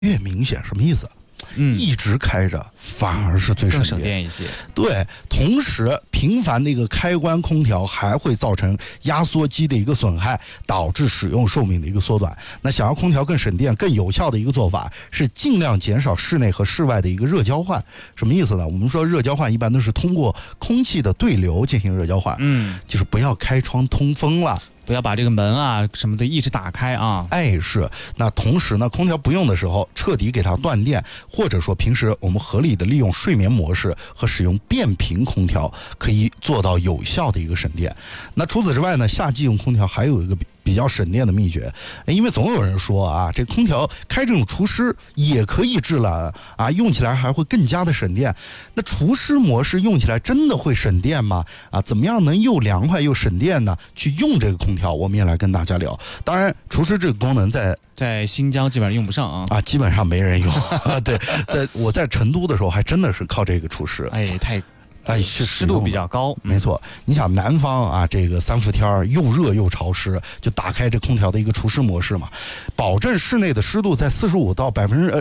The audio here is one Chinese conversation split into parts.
越明显，什么意思？一直开着反而是最省电一些。 对，同时频繁的一个开关空调还会造成压缩机的一个损害，导致使用寿命的一个缩短。那想要空调更省电、更有效的一个做法是尽量减少室内和室外的一个热交换。什么意思呢？我们说热交换一般都是通过空气的对流进行热交换，就是不要开窗通风了。 不要把这个门啊什么的一直打开啊。 是。那同时呢，空调不用的时候彻底给它断电，或者说平时我们合理的利用睡眠模式和使用变频空调，可以做到有效的一个省电。那除此之外呢，夏季用空调还有一个比较省电的秘诀，因为总有人说啊，这空调开这种除湿也可以制冷啊，用起来还会更加的省电。那除湿模式用起来真的会省电吗？怎么样能又凉快又省电呢？去用这个空调，我们也来跟大家聊。当然，除湿这个功能在新疆基本上用不上啊， 基本上没人用。对，我在成都的时候还真的是靠这个除湿。是湿度比较高， 没错。你想南方啊，这个3伏天又热又潮湿，就打开这空调的一个除湿模式嘛，保证室内的湿度在45%到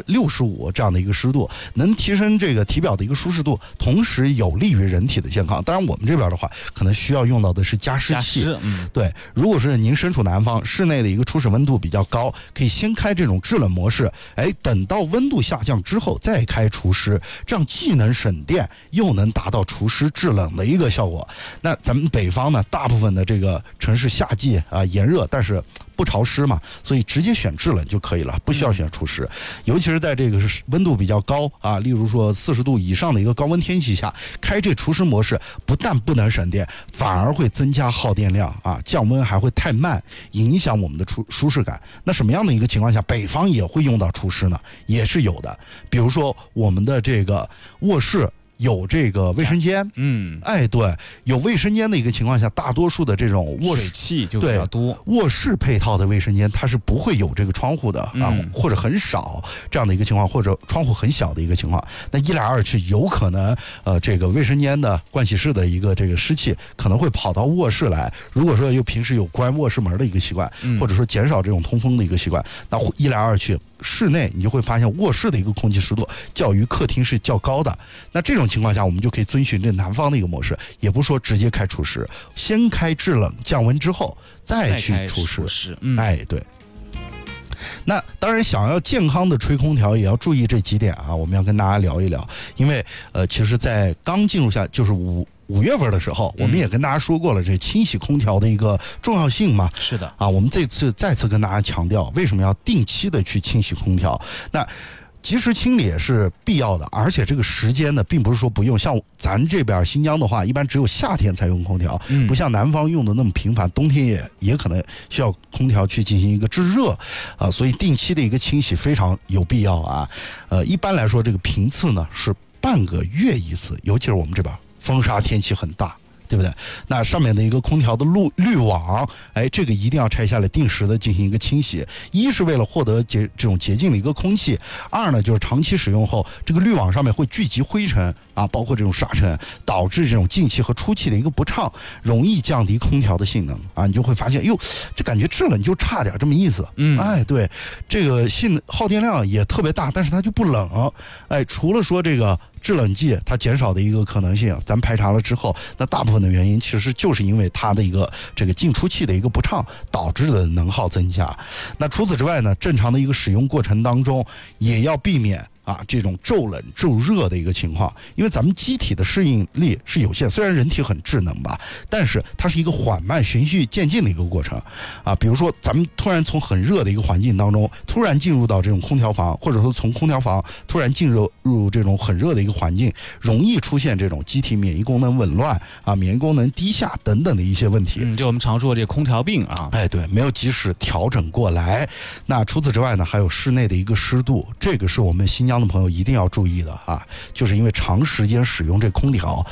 65%这样的一个湿度，能提升这个体表的一个舒适度，同时有利于人体的健康。当然我们这边的话，可能需要用到的是加湿器。对，如果是您身处南方，室内的一个初始温度比较高，可以先开这种制冷模式，等到温度下降之后再开除湿，这样既能省电又能达到除湿制冷的一个效果。那咱们北方呢，大部分的这个城市夏季炎热，但是不潮湿嘛，所以直接选制冷就可以了，不需要选除湿。尤其是在这个温度比较高例如说40度以上的一个高温天气下，开这除湿模式不但不能省电，反而会增加耗电量降温还会太慢，影响我们的舒适感。那什么样的一个情况下北方也会用到除湿呢？也是有的。比如说我们的这个卧室有这个卫生间，对，有卫生间的一个情况下，大多数的这种卧室水汽就比较多， 卧室配套的卫生间它是不会有这个窗户的或者很少这样的一个情况，或者窗户很小的一个情况。那一来二去，有可能这个卫生间的盥洗室的一个这个湿气可能会跑到卧室来。如果说平时有关卧室门的一个习惯，或者说减少这种通风的一个习惯，那一来二去，室内你就会发现卧室的一个空气湿度较于客厅是较高的。那这种情况下，我们就可以遵循这南方的一个模式，也不是说直接开除湿，先开制冷降温之后再去除湿。对。那当然，想要健康的吹空调，也要注意这几点我们要跟大家聊一聊。因为其实在刚进入就是5月份的时候，我们也跟大家说过了，这清洗空调的一个重要性嘛。 是的我们这次再次跟大家强调，为什么要定期的去清洗空调。那及时清理也是必要的，而且这个时间呢，并不是说不用。像咱这边新疆的话，一般只有夏天才用空调，不像南方用的那么频繁，冬天也可能需要空调去进行一个制热所以定期的一个清洗非常有必要一般来说，这个频次呢是半个月一次，尤其是我们这边风沙天气很大，对不对？那上面的一个空调的滤网，这个一定要拆下来，定时的进行一个清洗。一是为了获得这种洁净的一个空气，二呢就是长期使用后，这个滤网上面会聚集灰尘包括这种沙尘，导致这种进气和出气的一个不畅，容易降低空调的性能你就会发现，这感觉制冷就差点这么意思。对，这个耗电量也特别大，但是它就不冷。除了说这个制冷剂它减少的一个可能性，咱排查了之后，那大部分的原因其实就是因为它的一个这个进出气的一个不畅导致的能耗增加。那除此之外呢，正常的一个使用过程当中，也要避免这种骤冷骤热的一个情况。因为咱们机体的适应力是有限，虽然人体很智能吧，但是它是一个缓慢循序渐进的一个过程比如说咱们突然从很热的一个环境当中突然进入到这种空调房，或者说从空调房突然进入这种很热的一个环境，容易出现这种机体免疫功能紊乱免疫功能低下等等的一些问题。 就我们常说的这个空调病对，没有及时调整过来。那除此之外呢，还有室内的一个湿度，这个是我们新疆的朋友一定要注意的就是因为长时间使用这空调，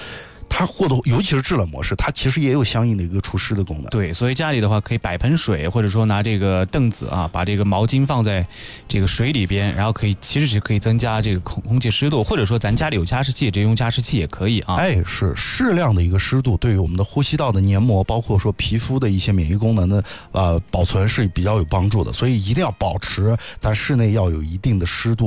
它尤其是制冷模式，它其实也有相应的一个除湿的功能。 对，所以家里的话可以摆盆水，或者说拿这个凳子啊，把这个毛巾放在这个水里边，然后其实是可以增加这个空气湿度，或者说咱家里有加湿器，直接用加湿器也可以啊。 是适量的一个湿度，对于我们的呼吸道的黏膜，包括说皮肤的一些免疫功能的保存是比较有帮助的，所以一定要保持咱室内要有一定的湿度。